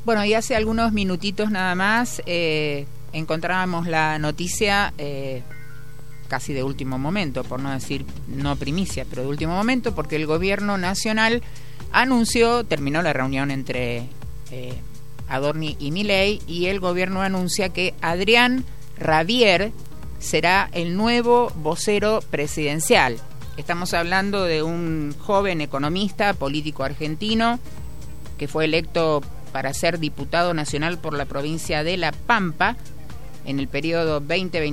Bueno, y hace algunos minutitos nada más encontrábamos la noticia casi de último momento, por no decir no primicia, pero de último momento, porque el gobierno nacional terminó la reunión entre Adorni y Milei, y el gobierno anuncia que Adrián Rabier será el nuevo vocero presidencial. Estamos hablando de un joven economista, político argentino, que fue electo para ser diputado nacional por la provincia de La Pampa en el periodo 2020.